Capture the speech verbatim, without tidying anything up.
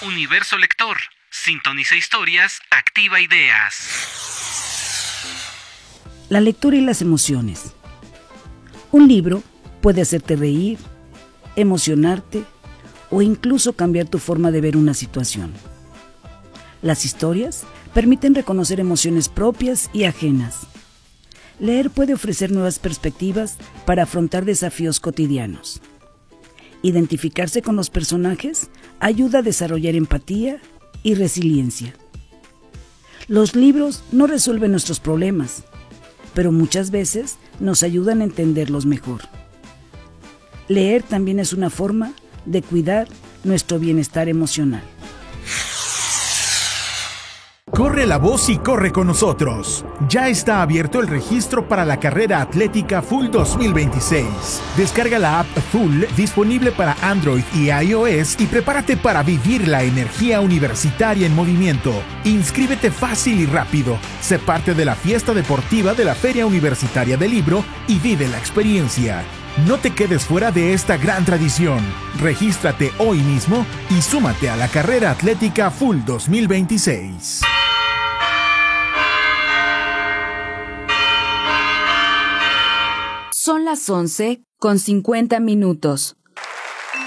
Universo Lector. Sintoniza historias, activa ideas. La lectura y las emociones. Un libro puede hacerte reír, emocionarte o incluso cambiar tu forma de ver una situación. Las historias permiten reconocer emociones propias y ajenas. Leer puede ofrecer nuevas perspectivas para afrontar desafíos cotidianos. Identificarse con los personajes ayuda a desarrollar empatía y resiliencia. Los libros no resuelven nuestros problemas, pero muchas veces nos ayudan a entenderlos mejor. Leer también es una forma de cuidar nuestro bienestar emocional. Corre la voz y corre con nosotros. Ya está abierto el registro para la carrera atlética Full dos mil veintiséis. Descarga la app Full disponible para Android y iOS y prepárate para vivir la energía universitaria en movimiento. Inscríbete fácil y rápido. Sé parte de la fiesta deportiva de la Feria Universitaria del Libro y vive la experiencia. No te quedes fuera de esta gran tradición. Regístrate hoy mismo y súmate a la carrera atlética Full dos mil veintiséis. Son las once con cincuenta minutos.